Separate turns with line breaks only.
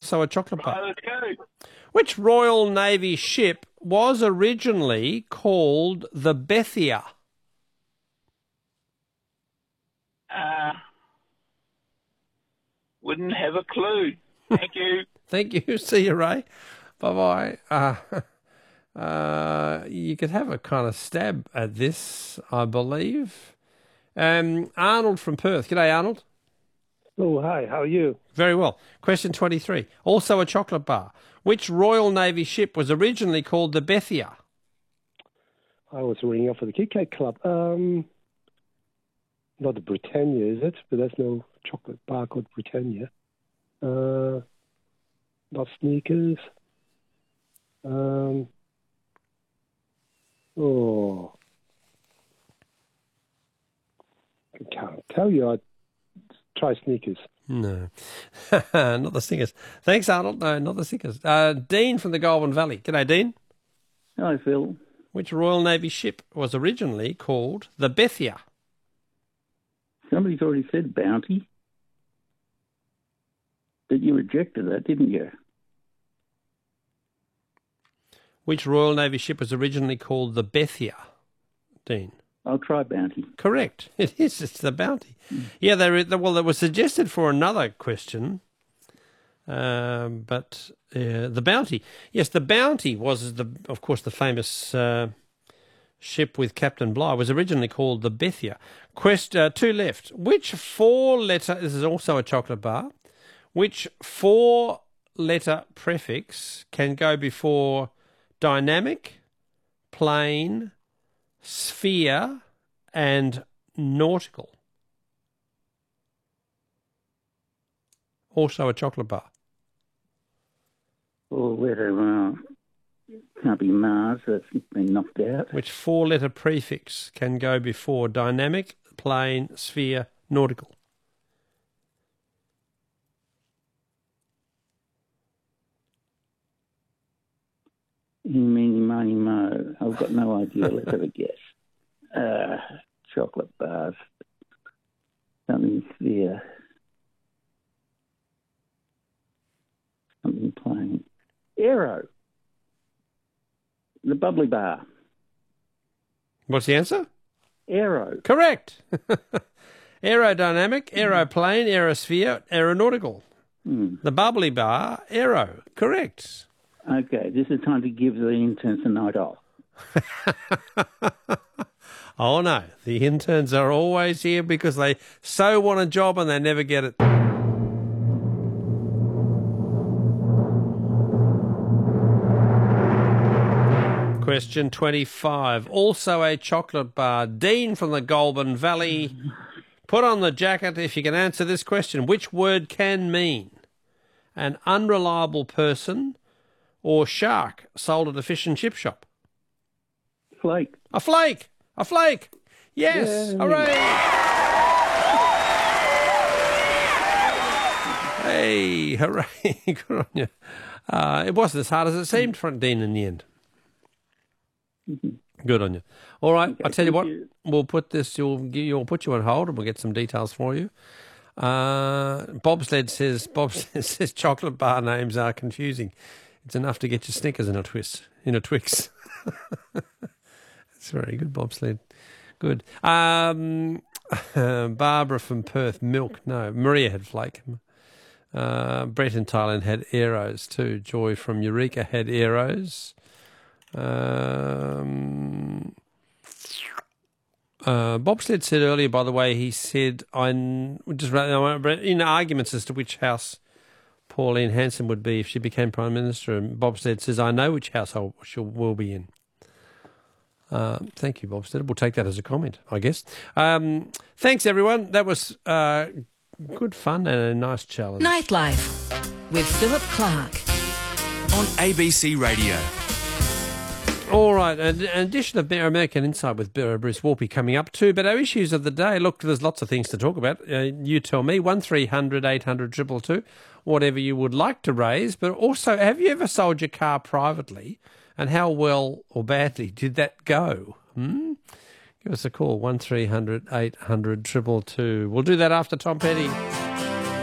also a chocolate bar.
Let's go.
Which Royal Navy ship was originally called the Bethia?
Wouldn't have a clue. Thank you.
Thank you. See you, Ray. Bye-bye. You could have a kind of stab at this, I believe. Arnold from Perth. G'day, Arnold.
Oh, hi. How are you?
Very well. Question 23. Also a chocolate bar. Which Royal Navy ship was originally called the Bethia?
I was ringing up for the Kit Kat Club. Not the Britannia, is it? But there's no chocolate bar called Britannia. Not Snickers. I can't tell you. I'd try Snickers.
No, not the Snickers. Thanks, Arnold. No, not the Snickers. Dean from the Goulburn Valley. G'day, Dean.
Hi, Phil.
Which Royal Navy ship was originally called the Bethia?
Somebody's already said Bounty. But you rejected that, didn't you?
Which Royal Navy ship was originally called the Bethia, Dean?
I'll try Bounty.
Correct. It is. It's the Bounty. Yeah, it was suggested for another question, but the Bounty. Yes, the Bounty was, of course, the famous ship with Captain Bligh, was originally called the Bethia. Two left. Which four-letter, this is also a chocolate bar, which four-letter prefix can go before dynamic, plane, sphere, and nautical? Also a chocolate bar.
Or letter, can't be Mars, that's been knocked out.
Which four-letter prefix can go before dynamic, plane, sphere, nautical?
Meeny, miny, mo. I've got no idea. Let's have a guess. Chocolate bars. Something sphere. Something plain. Aero. The bubbly bar.
What's the answer?
Aero.
Correct. Aerodynamic, aeroplane, aerosphere, aeronautical. The bubbly bar, aero. Correct.
Okay, this is time to give the interns a night off.
Oh, no. The interns are always here because they so want a job and they never get it. Question 25. Also a chocolate bar. Dean from the Goulburn Valley. Put on the jacket if you can answer this question. Which word can mean an unreliable person or shark sold at a fish and chip shop?
Flake.
A flake. A flake. Yes.
Yay.
Hooray. Hey, hooray. Good on you. It wasn't as hard as it seemed for Dean in the end. Good on you. All right, okay, I'll tell you what. We'll put this. You'll put you on hold, and we'll get some details for you. Bobsled says chocolate bar names are confusing. It's enough to get your Snickers in a Twix. That's very good, Bobsled. Good. Barbara from Perth, milk. No, Maria had flake. Brett in Thailand had arrows too. Joy from Eureka had arrows. Bobsled said earlier, by the way, he said, in arguments as to which house Pauline Hanson would be if she became Prime Minister, and Bobsled says, I know which household she will be in. Thank you, Bobsled. We'll take that as a comment, I guess. Thanks, everyone. That was good fun and a nice challenge.
Nightlife with Philip Clark
on ABC Radio.
All right, an edition of American Insight with Bruce Warpy coming up too. But our issues of the day, look, there's lots of things to talk about. You tell me, 1300 800 222, whatever you would like to raise. But also, have you ever sold your car privately, and how well or badly did that go? Give us a call, 1300 800 222. We'll do that after Tom Petty.